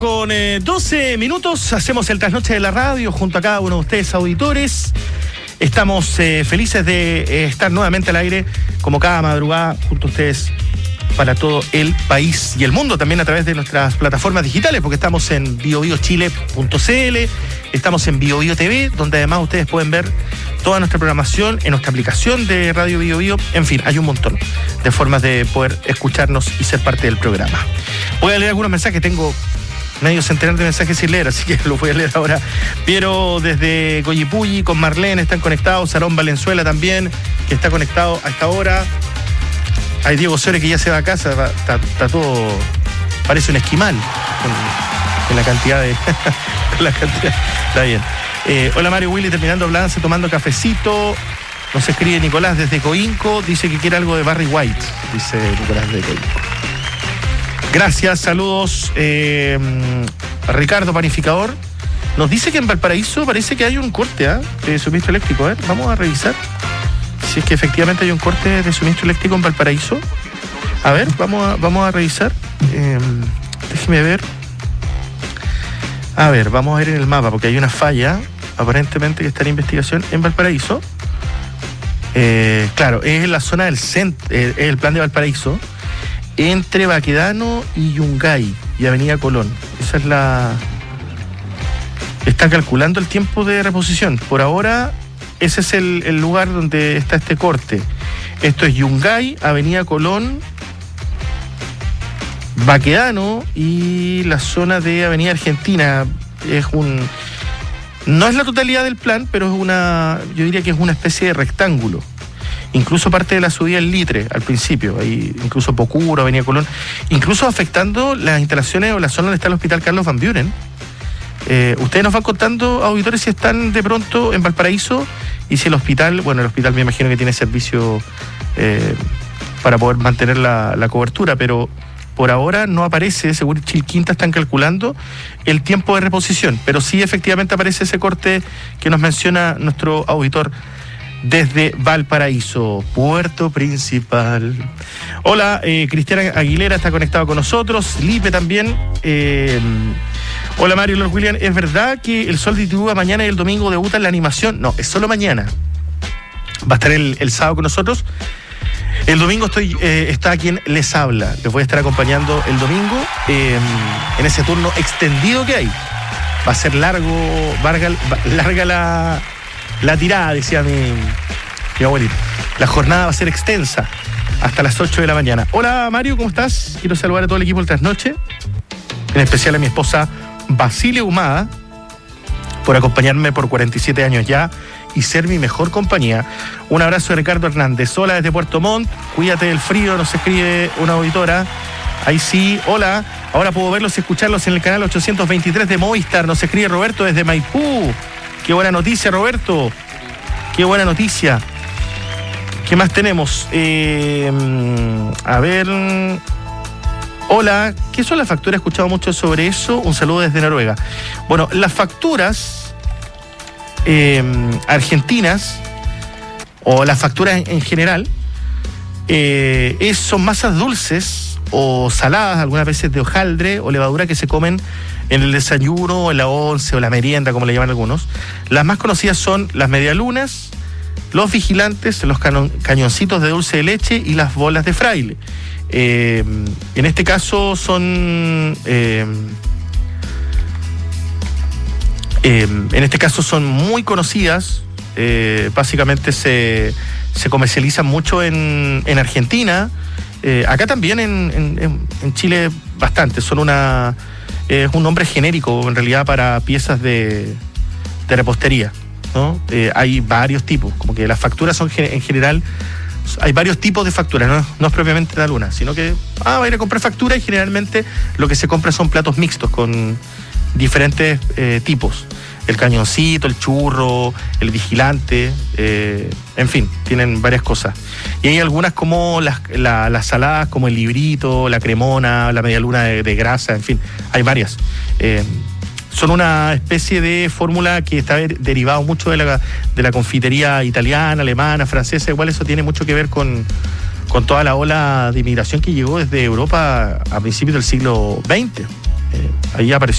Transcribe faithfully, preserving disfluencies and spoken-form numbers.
Con eh, doce minutos hacemos el trasnoche de la radio junto a cada uno de ustedes, auditores. Estamos eh, felices de eh, estar nuevamente al aire, como cada madrugada, junto a ustedes para todo el país y el mundo, también a través de nuestras plataformas digitales, porque estamos en bio bio chile punto c l, estamos en Bio Bio T V, donde además ustedes pueden ver toda nuestra programación en nuestra aplicación de Radio Bio Bio. En fin, hay un montón de formas de poder escucharnos y ser parte del programa. Voy a leer algunos mensajes, tengo medio centenar de mensajes sin leer, así que lo voy a leer ahora. Piero desde Coyipulli con Marlene están conectados. Sarón Valenzuela también, que está conectado a esta hora. Hay Diego Sore que ya se va a casa, va, está, está todo, parece un esquimal con, con la cantidad de con la cantidad, está bien. Eh, hola Mario Willy, terminando Blance, tomando cafecito. Nos escribe Nicolás desde Coinco, dice que quiere algo de Barry White, dice Nicolás de Coinco. Gracias, saludos. Eh, Ricardo Panificador nos dice que en Valparaíso parece que hay un corte ¿eh? de suministro eléctrico. A ver, vamos a revisar si es que efectivamente hay un corte de suministro eléctrico en Valparaíso. A ver, vamos a, vamos a revisar. Eh, déjeme ver. A ver, vamos a ver en el mapa, porque hay una falla, aparentemente, que está en investigación en Valparaíso. Eh, claro, es en la zona del centro, eh, es el plan de Valparaíso, entre Baquedano y Yungay y Avenida Colón. Esa es la... Está calculando el tiempo de reposición. Por ahora, ese es el, el lugar donde está este corte. Esto es Yungay, Avenida Colón, Baquedano y la zona de Avenida Argentina. Es un... No es la totalidad del plan, pero es una... Yo diría que es una especie de rectángulo. Incluso parte de la subida en Litre al principio, ahí incluso Pocuro, Avenida Colón, incluso afectando las instalaciones o la zona donde está el Hospital Carlos Van Buren. Eh, ustedes nos van contando, auditores, si están de pronto en Valparaíso y si el hospital, bueno, el hospital me imagino que tiene servicio eh, para poder mantener la, la cobertura, pero por ahora no aparece, según Chilquinta están calculando el tiempo de reposición, pero sí efectivamente aparece ese corte que nos menciona nuestro auditor desde Valparaíso, Puerto Principal. Hola, eh, Cristiana Aguilera está conectado con nosotros, Lipe también. Eh, hola Mario Lord William, ¿es verdad que el Sol titúa mañana y el domingo debuta en la animación? No, es solo mañana. Va a estar el, el sábado con nosotros. El domingo estoy eh, está quien les habla. Les voy a estar acompañando el domingo eh, en ese turno extendido que hay. Va a ser largo, larga, larga la... La tirada, decía mi, mi abuelita. La jornada va a ser extensa hasta las ocho de la mañana. Hola Mario, ¿cómo estás? Quiero saludar a todo el equipo del Trasnoche, en especial a mi esposa Basilia Humada, por acompañarme por cuarenta y siete años ya y ser mi mejor compañía. Un abrazo de Ricardo Hernández. Hola desde Puerto Montt, cuídate del frío, nos escribe una auditora. Ahí sí, hola. Ahora puedo verlos y escucharlos en el canal ochocientos veintitrés de Movistar. Nos escribe Roberto desde Maipú. Qué buena noticia, Roberto. Qué buena noticia. ¿Qué más tenemos? Eh, a ver. Hola. ¿Qué son las facturas? He escuchado mucho sobre eso. Un saludo desde Noruega. Bueno, las facturas eh, argentinas, o las facturas en, en general, eh, es, son masas dulces o saladas, algunas veces de hojaldre o levadura que se comen en el desayuno, en la once o la merienda, como le llaman algunos. Las más conocidas son las medialunas, los vigilantes, los canon, cañoncitos de dulce de leche y las bolas de fraile. Eh, en este caso son... Eh, eh, en este caso son muy conocidas. Eh, básicamente se, se comercializan mucho en, en Argentina. Eh, acá también en, en, en Chile bastante. Son una... Es un nombre genérico, en realidad, para piezas de, de repostería, ¿no? Eh, hay varios tipos, como que las facturas son en general, hay varios tipos de facturas, no, no es propiamente la luna, sino que, ah, va a ir a comprar factura y generalmente lo que se compra son platos mixtos con diferentes eh, tipos. El cañoncito, el churro, el vigilante, eh, en fin, tienen varias cosas. Y hay algunas como las, la, las saladas, como el librito, la cremona, la medialuna de, de grasa, en fin, hay varias. Eh, son una especie de fórmula que está derivado mucho de la, de la confitería italiana, alemana, francesa. Igual eso tiene mucho que ver con, con toda la ola de inmigración que llegó desde Europa a principios del siglo veinte. Eh, ahí apareció